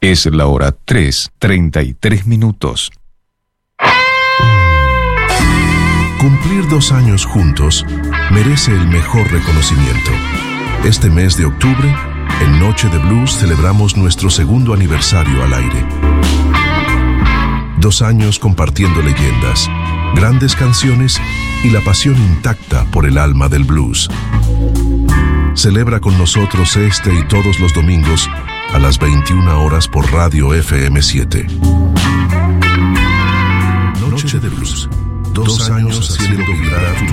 Es la hora 3:33. Cumplir 2 años juntos merece el mejor reconocimiento. Este mes de octubre, en Noche de Blues, celebramos nuestro 2º aniversario al aire. 2 años compartiendo leyendas, grandes canciones y la pasión intacta por el alma del blues. Celebra con nosotros este y todos los domingos a las 21 horas por Radio FM7. Noche de Blues. 2 años haciendo vibrar tu